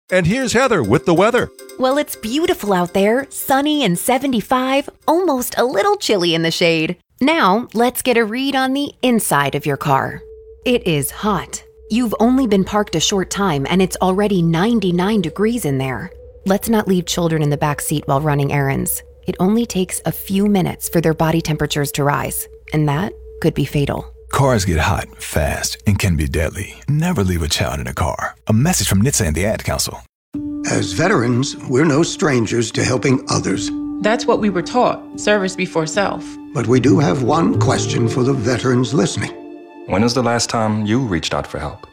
And here's Heather with the weather. Well, it's beautiful out there, sunny and 75, almost a little chilly in the shade. Now, let's get a read on the inside of your car. It is hot. You've only been parked a short time and it's already 99 degrees in there. Let's not leave children in the back seat while running errands. It only takes a few minutes for their body temperatures to rise, and that could be fatal. Cars get hot, fast, and can be deadly. Never leave a child in a car. A message from NHTSA and the Ad Council. As veterans, we're no strangers to helping others. That's what we were taught, service before self. But we do have one question for the veterans listening. When was the last time you reached out for help?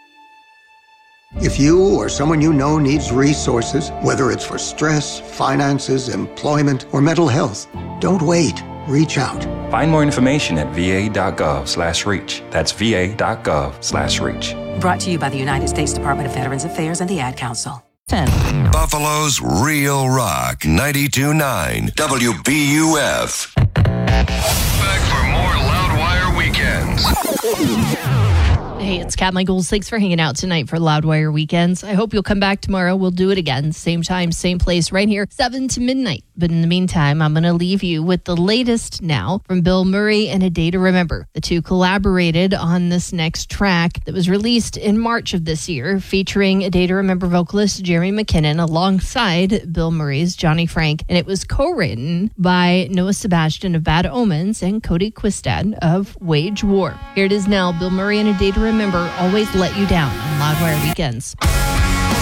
If you or someone you know needs resources, whether it's for stress, finances, employment, or mental health, don't wait. Reach out. Find more information at va.gov/reach. That's va.gov/reach. Brought to you by the United States Department of Veterans Affairs and the Ad Council. Buffalo's Real Rock 92.9 WBUF. Back for more Loudwire Weekends. Hey, it's Kat Michaels. Thanks for hanging out tonight for Loudwire Weekends. I hope you'll come back tomorrow. We'll do it again. Same time, same place, right here, 7 to midnight. But in the meantime, I'm going to leave you with the latest now from Bill Murray and A Day to Remember. The two collaborated on this next track that was released in March of this year, featuring A Day to Remember vocalist Jeremy McKinnon alongside Bill Murray's Johnny Frank. And it was co-written by Noah Sebastian of Bad Omens and Cody Quistad of Wage War. Here it is now, Bill Murray and A Day to Remember, Always Let You Down on Loudwire Weekends.